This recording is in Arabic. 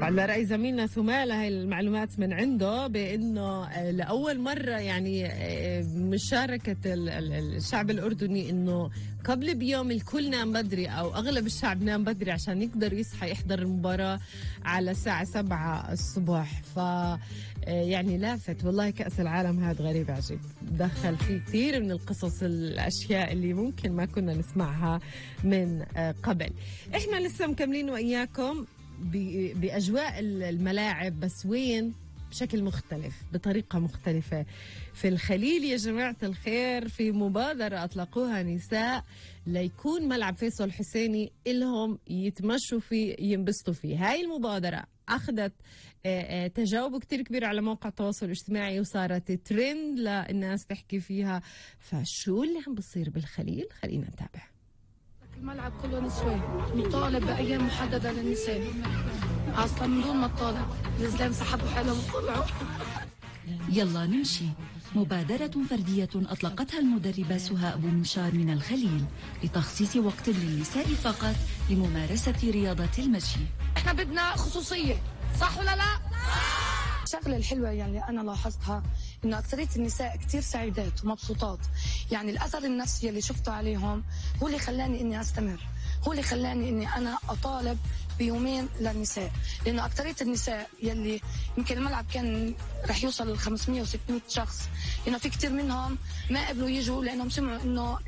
على رأي زميلنا ثمالة هاي المعلومات من عنده بأنه لأول مرة يعني مشاركة الشعب الأردني أنه قبل بيوم الكل نام بدري أو أغلب الشعب نام بدري عشان يقدر يصحى يحضر المباراة على الساعة 7 الصبح. يعني لافت والله. كأس العالم هذا غريب عجيب، دخل فيه كثير من القصص الأشياء اللي ممكن ما كنا نسمعها من قبل. إحنا لسه مكملين وإياكم بأجواء الملاعب، بس وين؟ بشكل مختلف، بطريقة مختلفة. في الخليل يا جماعة الخير في مبادرة أطلقوها نساء ليكون ملعب فيصل الحسيني إلهم يتمشوا فيه ينبسطوا فيه. هاي المبادرة أخذت تجاوب كتير كبير على مواقع التواصل الاجتماعي وصارت ترند للناس تحكي فيها. فشو اللي عم بصير بالخليل؟ خلينا نتابع. الملعب كله نسوان، مطالب بأيام محددة للنساء. أصلا من دون ما تطالب الزلام سحبوا حالهم وطلعوا. يلا نمشي، مبادرة فردية أطلقتها المدربة سهى أبو منشار من الخليل لتخصيص وقت للنساء فقط لممارسة رياضة المشي. احنا بدنا خصوصية، صح ولا لا؟ الشغلة الحلوة يعني أنا لاحظتها إنه أكثرية النساء كتير سعيدات ومبسوطات. يعني الأثر النفسي اللي شفته عليهم هو اللي خلاني إني أستمر، هو اللي خلاني إني أنا أطالب بيومين للنساء، لأنه أكثرية النساء يلي يمكن الملعب كان رح يوصل ل 500 و600 شخص، لأنه في كتير منهم ما قبلوا يجوا لأنهم سمعوا إنه